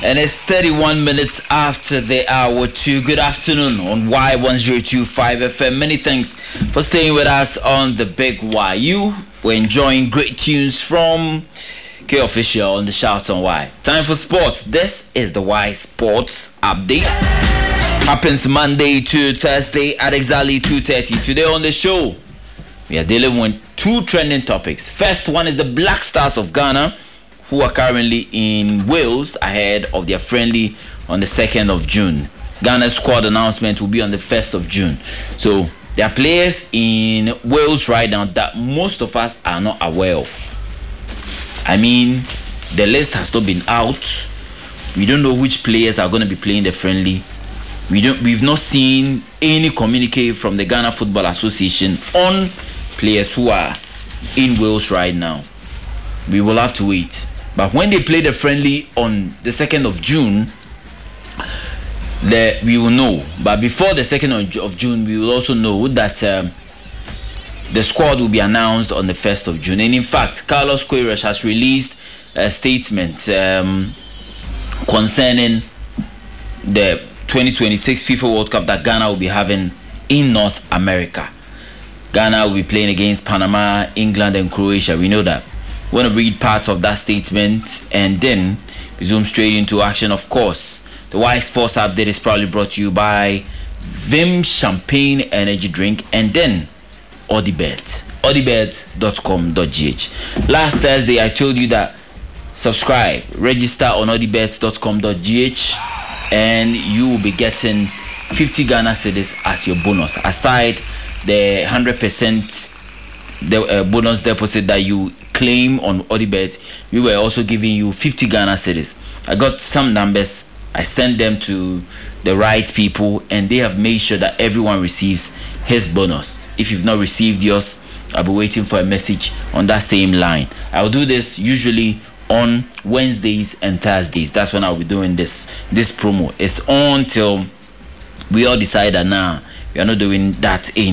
And it's 31 minutes after the hour 2. Good afternoon on Y1025 FM. Many thanks for staying with us on the Big YU. We're enjoying great tunes from K Official on the Shout on Y. Time for sports. This is the Y Sports Update. Happens Monday to Thursday at exactly 2:30. Today on the show, we are dealing with two trending topics. First one is the Black Stars of Ghana, who are currently in Wales ahead of their friendly on the 2nd of June. Ghana's squad announcement will be on the 1st of June. So there are players in Wales right now that most of us are not aware of. I mean, the list has not been out. We don't know which players are going to be playing the friendly. We've not seen any communique from the Ghana Football Association on players who are in Wales right now. We will have to wait. But when they play the friendly on the 2nd of June, we will know. But before the 2nd of June, we will also know that the squad will be announced on the 1st of June. And in fact, Carlos Queiroz has released a statement concerning the 2026 FIFA World Cup that Ghana will be having in North America. Ghana will be playing against Panama, England, and Croatia. We know that. We're going to read parts of that statement and then zoom straight into action. Of course, the Y Sports Update is probably brought to you by Vim Champagne Energy Drink and then Odibet. Odibet.com.gh. Last Thursday, I told you that subscribe, register on odibet.com.gh and you will be getting 50 Ghana cedis as your bonus. Aside the 100% bonus deposit that you claim on Odibet, we were also giving you 50 Ghana cedis. I got some numbers, I sent them to the right people, and they have made sure that everyone receives his bonus. If you've not received yours, I'll be waiting for a message on that same line. I'll do this usually on Wednesdays and Thursdays. That's when I'll be doing this promo. It's on till we all decide that now we are not doing that